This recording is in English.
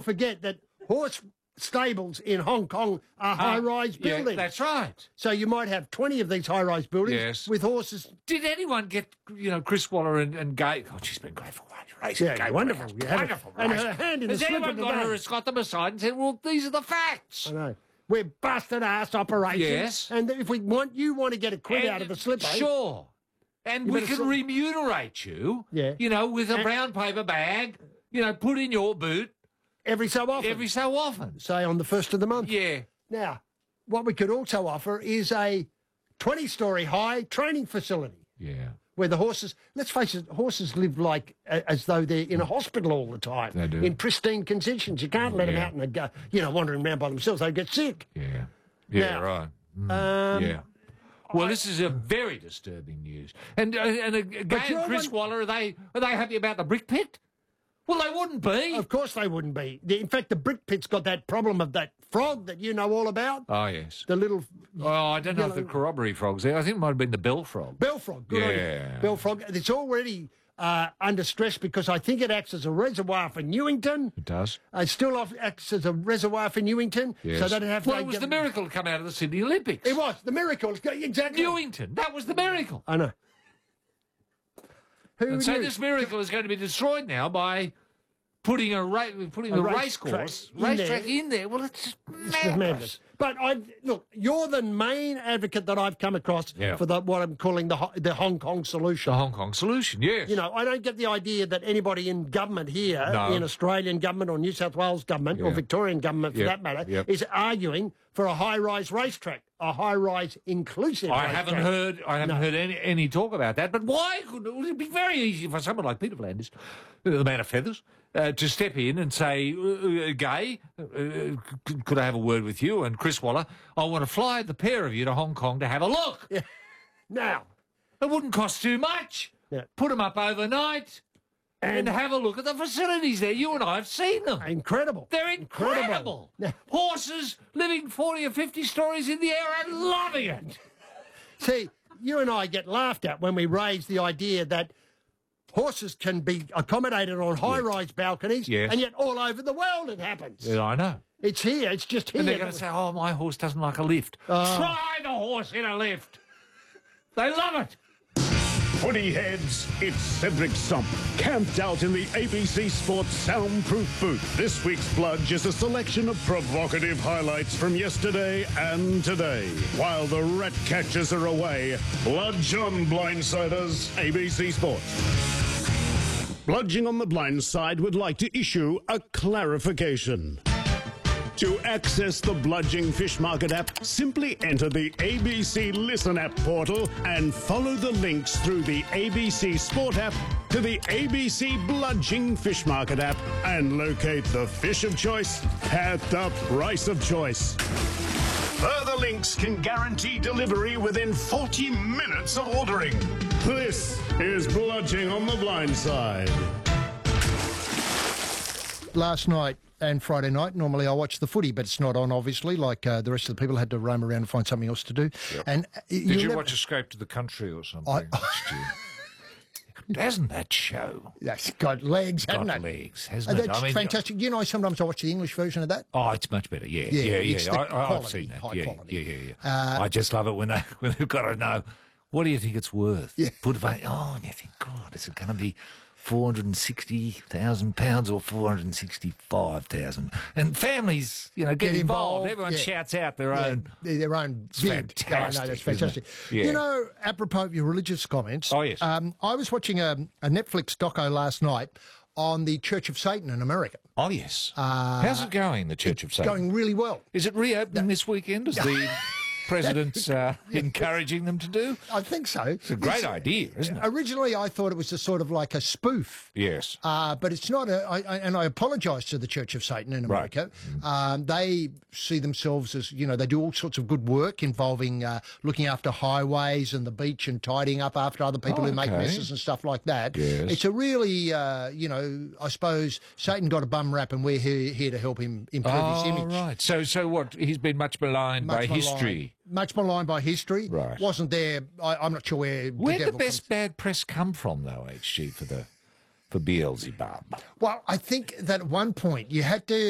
forget that horse stables in Hong Kong are high-rise buildings. Yeah, that's right. So you might have 20 of these high-rise buildings with horses. Did anyone get, Chris Waller and Gay? Oh, she's been great for racing. Yeah, wonderful. Wonderful. And her hand in the Has slipper anyone got her, got them aside and said, well, these are the facts? I know. We're busted-ass operations. Yes. And if you want to get a quid out of the slipper... Sure. And we can remunerate you, with a brown paper bag, put in your boot. Every so often. Say on the 1st of the month. Yeah. Now, what we could also offer is a 20-storey high training facility. Yeah. Where the horses, let's face it, horses live like as though they're in a hospital all the time. They do. In pristine conditions. You can't let them out and go, wandering around by themselves. They get sick. Yeah. Yeah, now, right. Yeah. Well, this is a very disturbing news. And again, Chris Waller, are they happy about the brick pit? Well, they wouldn't be. Of course they wouldn't be. In fact, the brick pit's got that problem of that frog that you know all about. Oh, yes. The little... Oh, I don't know if the corroboree frog's there. I think it might have been the bell frog. Bell frog, good on you. Bell frog. It's already under stress because I think it acts as a reservoir for Newington. It does. It still acts as a reservoir for Newington. Yes. So they don't have to... Well, it was the miracle to come out of the Sydney Olympics. It was. The miracle. Exactly. Newington. That was the miracle. I know. So this miracle is going to be destroyed now by... putting a racetrack in there. Well, it's madness. But look, you're the main advocate that I've come across for what I'm calling the Hong Kong solution. The Hong Kong solution, yes. I don't get the idea that anybody in government here, in Australian government or New South Wales government or Victorian government for that matter, is arguing for a high-rise racetrack, a high-rise inclusive racetrack. I haven't heard any talk about that. But why would it be very easy for someone like Peter V'landys, the man of feathers, to step in and say, Gay, could I have a word with you? And Chris Waller, I want to fly the pair of you to Hong Kong to have a look. Yeah. Now. It wouldn't cost too much. Yeah. Put them up overnight and have a look at the facilities there. You and I have seen them. Incredible. They're incredible. Horses living 40 or 50 stories in the air and loving it. See, you and I get laughed at when we raise the idea that horses can be accommodated on high-rise balconies, and yet all over the world it happens. Yeah, I know. It's here. It's just here. And they're going to say, oh, my horse doesn't like a lift. Try the horse in a lift. They love it. Footy heads, it's Cedric Sump, camped out in the ABC Sports soundproof booth. This week's Bludge is a selection of provocative highlights from yesterday and today. While the rat catchers are away, Bludge on Blindsiders, ABC Sports. Bludging on the Blind Side would like to issue a clarification. To access the Bludging Fish Market app, simply enter the ABC Listen app portal and follow the links through the ABC Sport app to the ABC Bludging Fish Market app and locate the fish of choice at the price of choice. Further links can guarantee delivery within 40 minutes of ordering. This is Bludging on the Blind Side. Last night and Friday night, normally I watch the footy, but it's not on, obviously, like the rest of the people had to roam around and find something else to do. Yep. And Did you watch Escape to the Country or something? Hasn't that show? That's got legs, hasn't it? Legs, hasn't it? That's fantastic. You know, sometimes I watch the English version of that. Oh, it's much better. Yeah. I've seen that. High quality. Yeah. I just love it when they've got to know, what do you think it's worth? Yeah. And you think, God, is it going to be £460,000 or £465,000? And families, get involved. Everyone shouts out their own. Their own. Fantastic. I know, that's fantastic. Yeah. Apropos of your religious comments. Oh, yes. I was watching a Netflix doco last night on the Church of Satan in America. Oh, yes. How's it going, the Church of Satan? Going really well. Is it reopening this weekend? Is the president's encouraging them to do? I think so. It's a great idea, isn't it? Originally, I thought it was sort of like a spoof. Yes. But it's not and I apologise to the Church of Satan in America. Right. They see themselves as, they do all sorts of good work involving looking after highways and the beach and tidying up after other people who make messes and stuff like that. Yes. It's a really, I suppose Satan got a bum rap and we're here to help him improve his image. Right. So what? He's been much maligned by history. Much maligned by history. Right. Wasn't there. I'm not sure where. Where did the best bad press come from, though, HG, for Beelzebub? Well, I think that at one point you had to